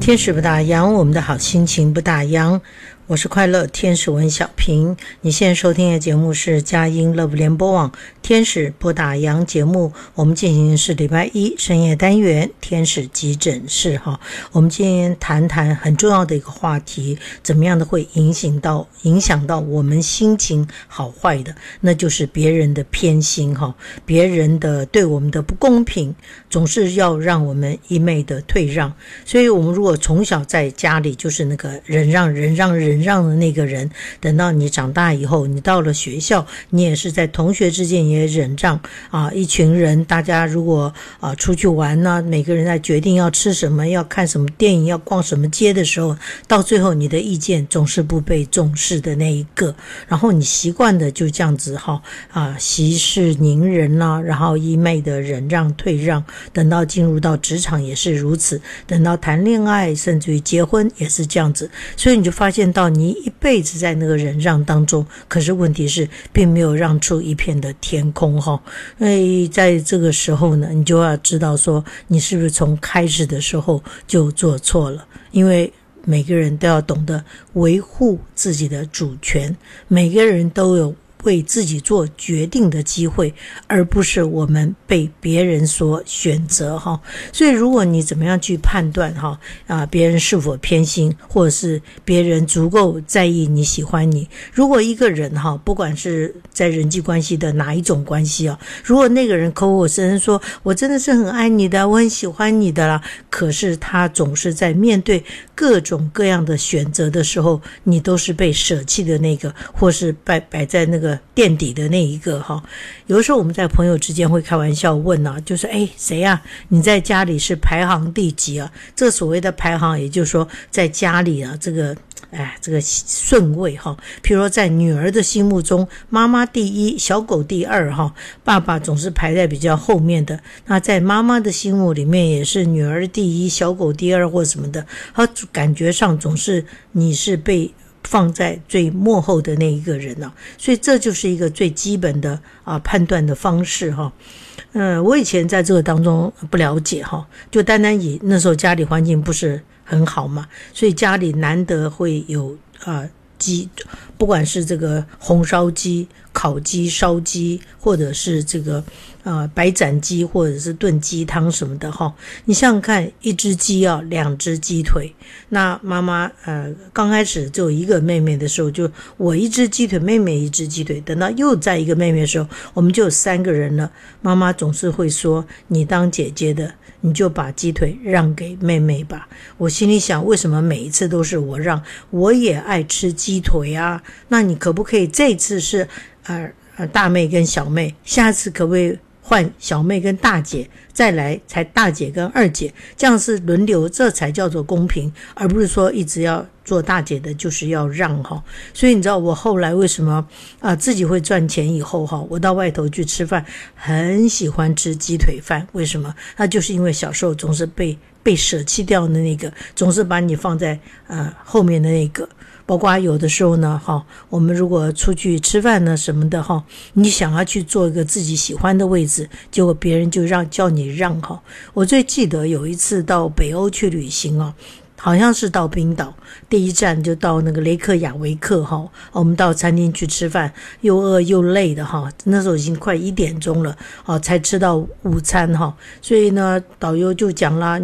天使不打烊，我们的好心情不打烊。我是快乐天使文小平，你现在收听的节目是佳音乐联播网天使不打烊节目，我们进行的是礼拜一深夜单元天使急诊室哈。我们今天谈谈很重要的一个话题，怎么样的会影响到我们心情好坏的，那就是别人的偏心哈，别人的对我们的不公平，总是要让我们一昧的退让。所以我们如果从小在家里就是那个忍让的那个人，等到你长大以后，你到了学校，你也是在同学之间也忍让啊。一群人大家如果出去玩呢，每个人在决定要吃什么，要看什么电影，要逛什么街的时候，到最后你的意见总是不被重视的那一个，然后你习惯的就这样子息事宁人啦，然后一昧的忍让退让，等到进入到职场也是如此，等到谈恋爱甚至于结婚也是这样子。所以你就发现到你一辈子在那个忍让当中，可是问题是并没有让出一片的天空所以在这个时候呢，你就要知道说你是不是从开始的时候就做错了。因为每个人都要懂得维护自己的主权，每个人都有为自己做决定的机会，而不是我们被别人所选择所以如果你怎么样去判断别人是否偏心，或者是别人足够在意你喜欢你，如果一个人不管是在人际关系的哪一种关系如果那个人口口声声说我真的是很爱你的，我很喜欢你的啦，可是他总是在面对各种各样的选择的时候，你都是被舍弃的那个，或是摆在那个垫底的那一个有的时候我们在朋友之间会开玩笑问就是谁你在家里是排行第几这个所谓的排行，也就是说在家里这个顺位譬如说在女儿的心目中，妈妈第一，小狗第二爸爸总是排在比较后面的。那在妈妈的心目里面也是女儿第一，小狗第二或什么的，感觉上总是你是被放在最幕后的那一个人所以这就是一个最基本的判断的方式我以前在这个当中不了解就单单以那时候家里环境不是很好嘛，所以家里难得会有鸡，不管是这个红烧鸡、烤鸡、烧鸡，或者是这个白斩鸡，或者是炖鸡汤什么的你想想看，一只鸡要2只鸡腿，那妈妈刚开始只有一个妹妹的时候，就我1只鸡腿，妹妹1只鸡腿，等到又在一个妹妹的时候，我们就有3个人了。妈妈总是会说，你当姐姐的你就把鸡腿让给妹妹吧。我心里想，为什么每一次都是我让？我也爱吃鸡腿啊，那你可不可以这次是大妹跟小妹，下次可不可以换小妹跟大姐，再来才大姐跟二姐，这样是轮流，这才叫做公平，而不是说一直要做大姐的就是要让所以你知道我后来为什么自己会赚钱以后我到外头去吃饭很喜欢吃鸡腿饭，为什么？那就是因为小时候总是被舍弃掉的那个，总是把你放在后面的那个。包括有的时候呢我们如果出去吃饭呢什么的你想要去做一个自己喜欢的位置，结果别人就叫你让我最记得有一次到北欧去旅行好像是到冰岛，第一站就到那个雷克雅维克我们到餐厅去吃饭，又饿又累的那时候已经快1点钟了才吃到午餐所以呢导游就讲啦，